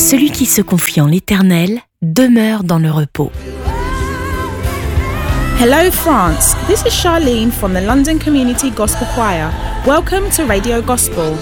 Celui qui se confie en l'Éternel demeure dans le repos. Hello France, this is Charlene from the London Community Gospel Choir. Welcome to Radio Gospel.